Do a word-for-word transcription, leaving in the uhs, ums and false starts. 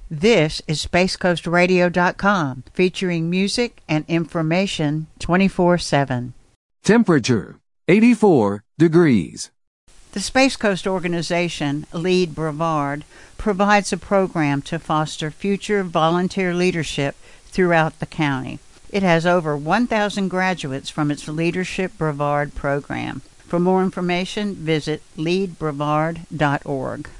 This is space coast radio dot com, featuring music and information twenty-four seven. Temperature, eighty-four degrees. The Space Coast organization, Lead Brevard, provides a program to foster future volunteer leadership throughout the county. It has over one thousand graduates from its Leadership Brevard program. For more information, visit lead brevard dot org.